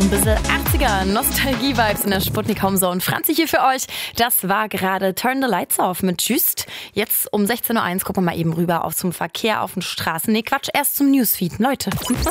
Ein bisschen 80er Nostalgie-Vibes in der Sputnik Home Zone. Franzi hier für euch. Das war gerade Turn the Lights Off mit Just. Jetzt um 16.01 Uhr gucken wir mal eben rüber zum Verkehr auf den Straßen. Nee, Quatsch, erst zum Newsfeed. Leute.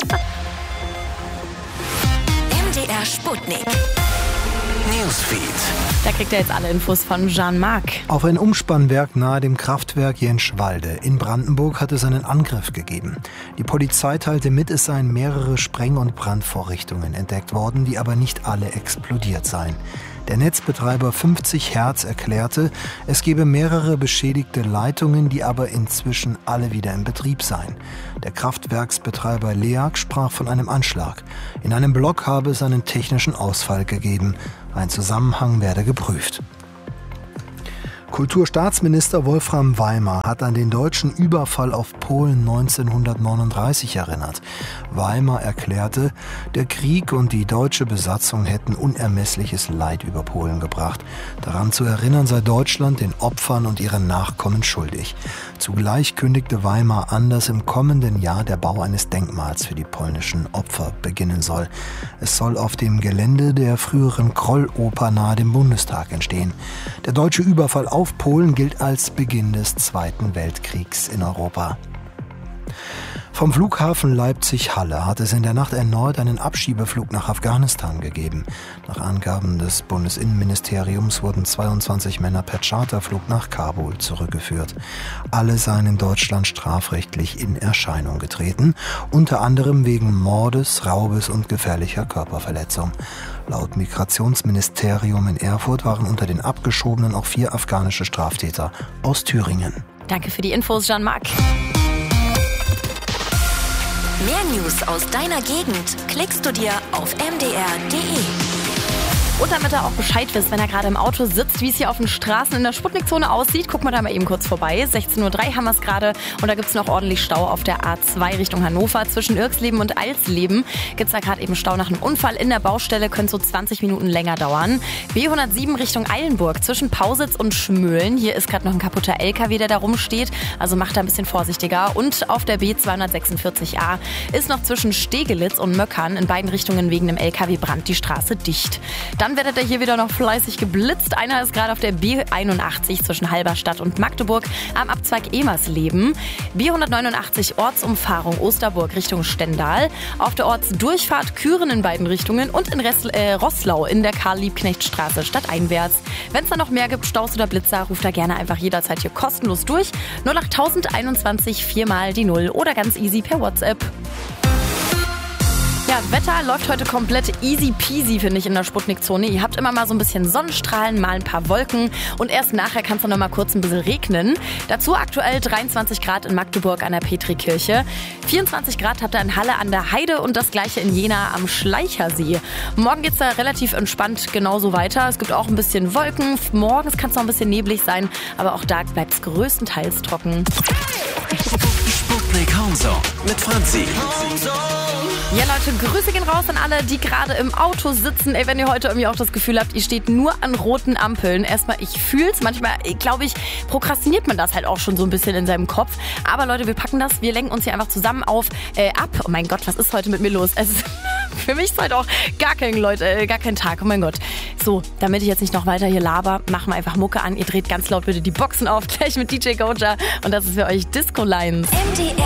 MDR Sputnik. Newsfeed. Da kriegt ihr jetzt alle Infos von Jean-Marc. Auf ein Umspannwerk nahe dem Kraftwerk Jenschwalde in Brandenburg hat es einen Angriff gegeben. Die Polizei teilte mit, es seien mehrere Spreng- und Brandvorrichtungen entdeckt worden, die aber nicht alle explodiert seien. Der Netzbetreiber 50 Hertz erklärte, es gebe mehrere beschädigte Leitungen, die aber inzwischen alle wieder in Betrieb seien. Der Kraftwerksbetreiber LEAG sprach von einem Anschlag. In einem Blog habe es einen technischen Ausfall gegeben. Ein Zusammenhang werde geprüft. Kulturstaatsminister Wolfram Weimar hat an den deutschen Überfall auf Polen 1939 erinnert. Weimar erklärte, der Krieg und die deutsche Besatzung hätten unermessliches Leid über Polen gebracht. Daran zu erinnern sei Deutschland den Opfern und ihren Nachkommen schuldig. Zugleich kündigte Weimar an, dass im kommenden Jahr der Bau eines Denkmals für die polnischen Opfer beginnen soll. Es soll auf dem Gelände der früheren Krolloper nahe dem Bundestag entstehen. Der deutsche Überfall auf Polen gilt als Beginn des Zweiten Weltkriegs in Europa. Vom Flughafen Leipzig-Halle hat es in der Nacht erneut einen Abschiebeflug nach Afghanistan gegeben. Nach Angaben des Bundesinnenministeriums wurden 22 Männer per Charterflug nach Kabul zurückgeführt. Alle seien in Deutschland strafrechtlich in Erscheinung getreten, unter anderem wegen Mordes, Raubes und gefährlicher Körperverletzung. Laut Migrationsministerium in Erfurt waren unter den Abgeschobenen auch 4 afghanische Straftäter aus Thüringen. Danke für die Infos, Jean-Marc. Mehr News aus deiner Gegend klickst du dir auf mdr.de. Und damit er auch Bescheid wisst, wenn er gerade im Auto sitzt, wie es hier auf den Straßen in der Sputnikzone aussieht, gucken wir da mal eben kurz vorbei. 16.03 Uhr haben wir es gerade und da gibt es noch ordentlich Stau auf der A2 Richtung Hannover. Zwischen Irxleben und Alsleben gibt es da gerade eben Stau nach einem Unfall in der Baustelle, könnte so 20 Minuten länger dauern. B107 Richtung Eilenburg zwischen Pausitz und Schmölln. Hier ist gerade noch ein kaputter LKW, der da rumsteht, also macht da ein bisschen vorsichtiger. Und auf der B246a ist noch zwischen Stegelitz und Möckern in beiden Richtungen wegen dem LKW-Brand die Straße dicht. Dann werdet ihr hier wieder noch fleißig geblitzt. Einer ist gerade auf der B81 zwischen Halberstadt und Magdeburg am Abzweig Emersleben. B189 Ortsumfahrung Osterburg Richtung Stendal. Auf der Ortsdurchfahrt Küren in beiden Richtungen und in Roßlau in der Karl-Liebknecht-Straße stadteinwärts. Wenn es da noch mehr gibt, Staus oder Blitzer, ruft da gerne einfach jederzeit hier kostenlos durch. 08021 4 mal die 0 oder ganz easy per WhatsApp. Ja, Wetter läuft heute komplett easy peasy, finde ich, in der Sputnikzone. Ihr habt immer mal so ein bisschen Sonnenstrahlen, mal ein paar Wolken und erst nachher kann es dann noch mal kurz ein bisschen regnen. Dazu aktuell 23 Grad in Magdeburg an der Petrikirche. 24 Grad habt ihr in Halle an der Heide und das gleiche in Jena am Schleichersee. Morgen geht's da relativ entspannt genauso weiter. Es gibt auch ein bisschen Wolken. Morgens kann es noch ein bisschen neblig sein, aber auch da bleibt es größtenteils trocken. Sputnik Home Zone mit Franzi. Ja Leute, Grüße gehen raus an alle, die gerade im Auto sitzen. Ey, wenn ihr heute irgendwie auch das Gefühl habt, ihr steht nur an roten Ampeln. Erstmal, ich fühl's. Manchmal, glaube ich, prokrastiniert man das halt auch schon so ein bisschen in seinem Kopf. Aber Leute, wir packen das. Wir lenken uns hier einfach zusammen ab. Oh mein Gott, was ist heute mit mir los? Es ist für mich ist heute auch gar kein Tag. Oh mein Gott. So, damit ich jetzt nicht noch weiter hier laber, machen wir einfach Mucke an. Ihr dreht ganz laut bitte die Boxen auf, gleich mit DJ Goja. Und das ist für euch Disco Lines. MDR